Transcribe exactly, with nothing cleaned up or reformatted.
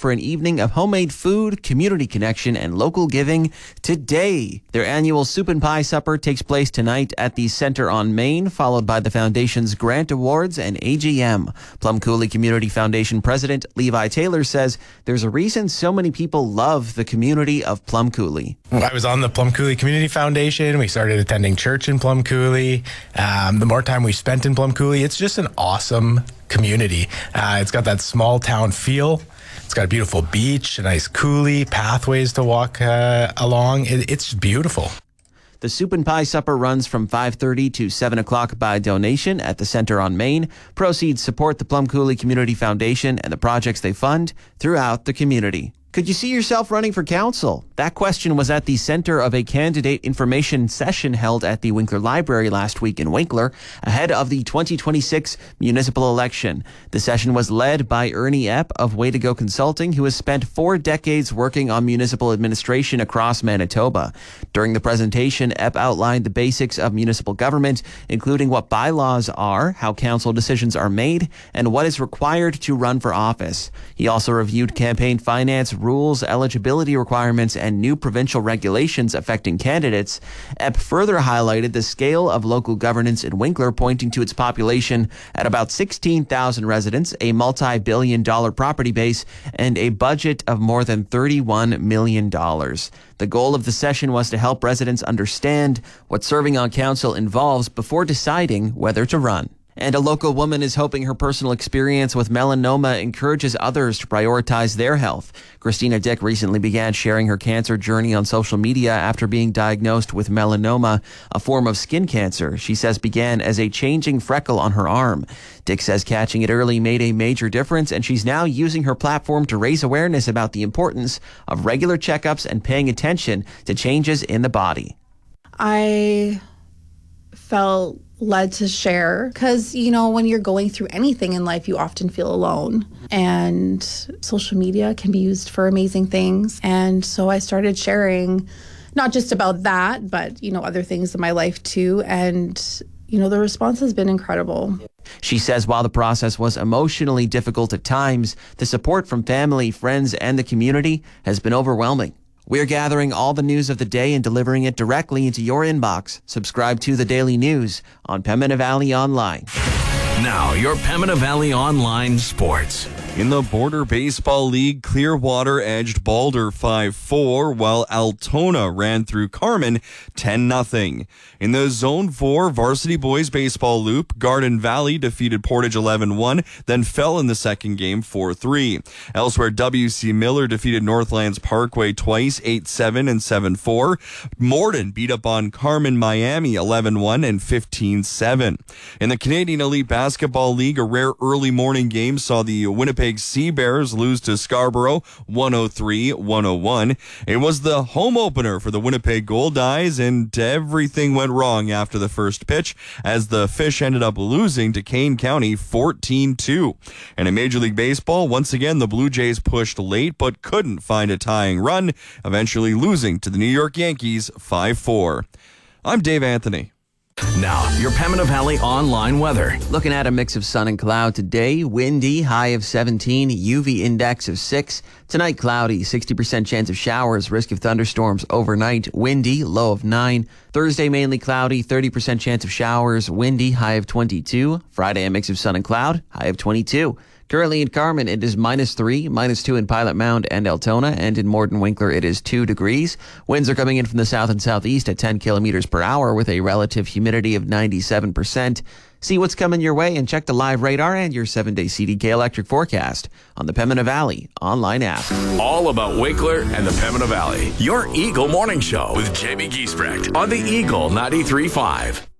for an evening of homemade food, community connection, and local giving today. Their annual Soup and Pie Supper takes place tonight at the Center on Main, followed by the Foundation's Grant Awards and A G M. Plum Coulee Community Foundation President Levi Taylor says there's a reason so many people love the community of Plum Coulee. I was on the Plum Coulee Community Foundation. We started attending church in Plum Coulee. Um, the more time we spent in Plum Coulee, it's just an awesome community. Uh, it's got that small town feel. It's got a beautiful beach, a nice coulee, pathways to walk uh, along. It, it's beautiful. The Soup and Pie Supper runs from five thirty to seven o'clock by donation at the Center on Main. Proceeds support the Plum Coulee Community Foundation and the projects they fund throughout the community. Could you see yourself running for council? That question was at the center of a candidate information session held at the Winkler Library last week in Winkler ahead of the twenty twenty-six municipal election. The session was led by Ernie Epp of Way to Go Consulting, who has spent four decades working on municipal administration across Manitoba. During the presentation, Epp outlined the basics of municipal government, including what bylaws are, how council decisions are made, and what is required to run for office. He also reviewed campaign finance rules, eligibility requirements, and new provincial regulations affecting candidates. Epp further highlighted the scale of local governance in Winkler, pointing to its population at about sixteen thousand residents, a multi-billion dollar property base, and a budget of more than thirty-one million dollars. The goal of the session was to help residents understand what serving on council involves before deciding whether to run. And a local woman is hoping her personal experience with melanoma encourages others to prioritize their health. Christina Dick recently began sharing her cancer journey on social media after being diagnosed with melanoma, a form of skin cancer she says began as a changing freckle on her arm. Dick says catching it early made a major difference, and she's now using her platform to raise awareness about the importance of regular checkups and paying attention to changes in the body. I felt led to share because, you know, when you're going through anything in life, you often feel alone, and social media can be used for amazing things. And so I started sharing not just about that, but, you know, other things in my life too. And, you know, the response has been incredible. She says while the process was emotionally difficult at times, the support from family, friends, and the community has been overwhelming. We're gathering all the news of the day and delivering it directly into your inbox. Subscribe to The Daily News on Pembina Valley Online. Now, your Pembina Valley Online sports. In the Border Baseball League, Clearwater edged Balder five four, while Altona ran through Carman ten nothing. In the Zone four Varsity Boys Baseball Loop, Garden Valley defeated Portage eleven one, then fell in the second game four three. Elsewhere, W C Miller defeated Northlands Parkway twice, eight seven and seven four. Morden beat up on Carman Miami eleven one and fifteen seven. In the Canadian Elite Basketball League, a rare early morning game saw the Winnipeg Sea Bears lose to Scarborough one oh three to one oh one. It was the home opener for the Winnipeg Gold Eyes, and everything went wrong after the first pitch as the Fish ended up losing to Kane County fourteen two. And in Major League Baseball, once again, the Blue Jays pushed late but couldn't find a tying run, eventually losing to the New York Yankees five four. I'm Dave Anthony. Now, your Pembina Valley Online weather. Looking at a mix of sun and cloud today. Windy, high of seventeen, U V index of six. Tonight, cloudy, sixty percent chance of showers, risk of thunderstorms overnight. Windy, low of nine. Thursday, mainly cloudy, thirty percent chance of showers, windy, high of twenty-two. Friday, a mix of sun and cloud, high of twenty-two. Currently in Carman, it is minus three, minus two in Pilot Mound and Altona, and in Morden Winkler, it is two degrees. Winds are coming in from the south and southeast at ten kilometers per hour with a relative humidity of ninety-seven percent. See what's coming your way and check the live radar and your seven-day C D K electric forecast on the Pembina Valley online app. All about Winkler and the Pembina Valley. Your Eagle Morning Show with Jamie Giesbrecht on the Eagle ninety-three point five.